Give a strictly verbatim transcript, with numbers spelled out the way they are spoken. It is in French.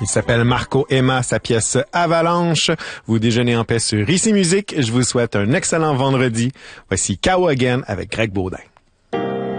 Il s'appelle Marco Emma, sa pièce Avalanche. Vous déjeunez en paix sur Ici Musique. Je vous souhaite un excellent vendredi. Voici Cow Again avec Greg Baudin.